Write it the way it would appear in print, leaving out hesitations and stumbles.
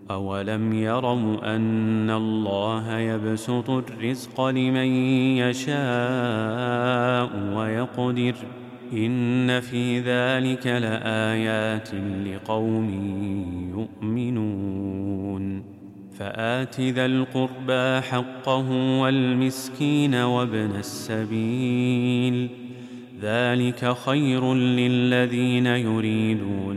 أولم يروا أن الله يبسط الرزق لمن يشاء ويقدر إن في ذلك لآيات لقوم يؤمنون فآت ذا القربى حقه والمسكين وابن السبيل ذلك خير للذين يريدون